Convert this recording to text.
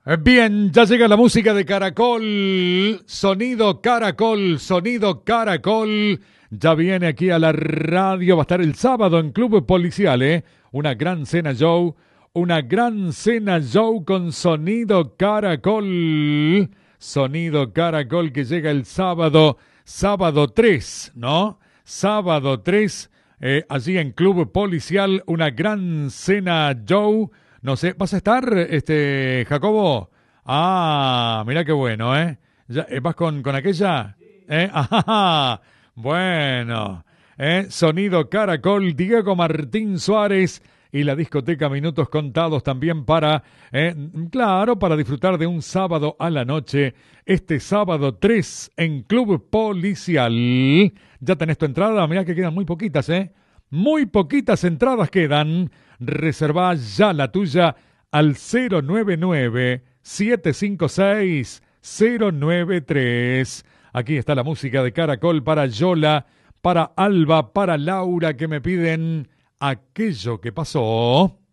Bien, ya llega la música de Caracol, sonido Caracol, sonido Caracol. Ya viene aquí a la radio, va a estar el sábado en Club Policial, ¿eh? Una gran cena show con sonido Caracol. Sonido Caracol que llega el sábado 3, ¿no? Sábado 3, allí en Club Policial, una gran cena show. No sé, ¿vas a estar, Jacobo? Ah, mira qué bueno, ¿eh? ¿Vas con aquella? Ajá, bueno. Sonido Caracol, Diego Martín Suárez y la discoteca Minutos Contados también claro, para disfrutar de un sábado a la noche. Este sábado 3 en Club Policial. ¿Ya tenés tu entrada? Mirá que quedan muy poquitas, ¿eh? Muy poquitas entradas quedan. Reservá ya la tuya al 099-756-093. Aquí está la música de Caracol para Yola, para Alba, para Laura, que me piden aquello que pasó.